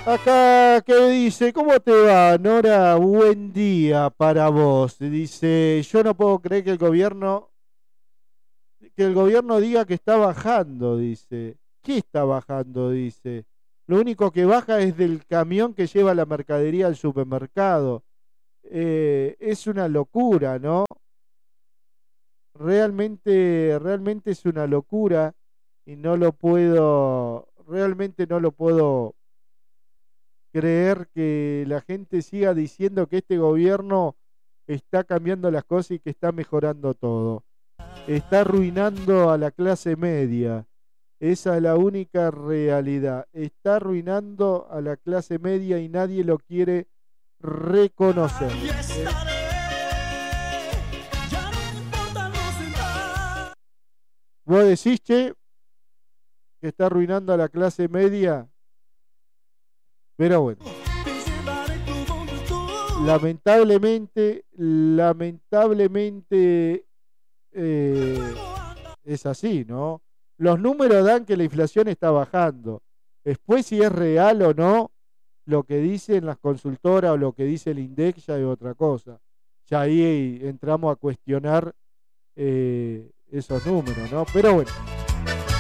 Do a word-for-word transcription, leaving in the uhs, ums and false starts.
Acá, ¿qué dice? ¿Cómo te va, Nora? Buen día para vos. Dice, yo no puedo creer que el gobierno, que el gobierno diga que está bajando, dice. ¿Qué está bajando? Dice. Lo único que baja es del camión que lleva la mercadería al supermercado. Eh, es una locura, ¿no? Realmente, realmente es una locura y no lo puedo, realmente no lo puedo creer que la gente siga diciendo que este gobierno está cambiando las cosas y que está mejorando todo. Está arruinando a la clase media. Esa es la única realidad. Está arruinando a la clase media y nadie lo quiere reconocer. ¿Eh? Vos decís, che, que está arruinando a la clase media. Pero bueno, lamentablemente, lamentablemente eh, es así, ¿no? Los números dan que la inflación está bajando. Después, si es real o no, lo que dicen las consultoras o lo que dice el INDEC ya es otra cosa. Ya ahí entramos a cuestionar eh, esos números, ¿no? Pero bueno.